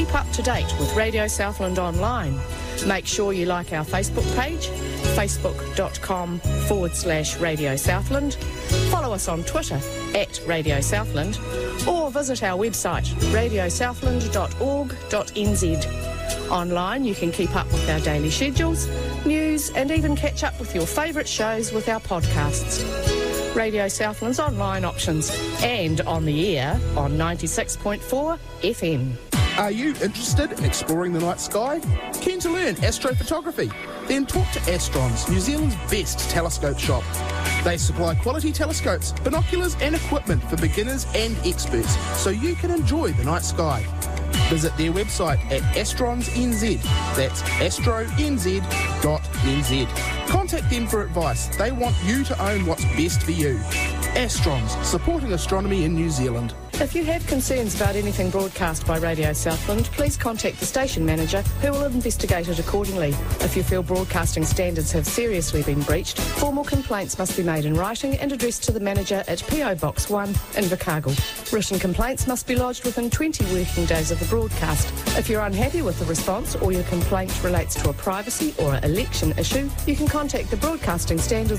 keep up to date with Radio Southland online. Make sure you like our Facebook page, facebook.com/Radio Southland. Follow us on Twitter @Radio Southland, or visit our website radiosouthland.org.nz. Online you can keep up with our daily schedules, news, and even catch up with your favourite shows with our podcasts. Radio Southland's online options, and on the air on 96.4 FM. Are you interested in exploring the night sky? Keen to learn astrophotography? Then talk to Astrons, New Zealand's best telescope shop. They supply quality telescopes, binoculars and equipment for beginners and experts, so you can enjoy the night sky. Visit their website at astronsnz. That's astronz.nz. Contact them for advice. They want you to own what's best for you. Astrons, supporting astronomy in New Zealand. If you have concerns about anything broadcast by Radio Southland, please contact the station manager, who will investigate it accordingly. If you feel broadcasting standards have seriously been breached, formal complaints must be made in writing and addressed to the manager at PO Box 1 in Invercargill. Written complaints must be lodged within 20 working days of the broadcast. If you're unhappy with the response or your complaint relates to a privacy or election issue, you can contact the Broadcasting Standards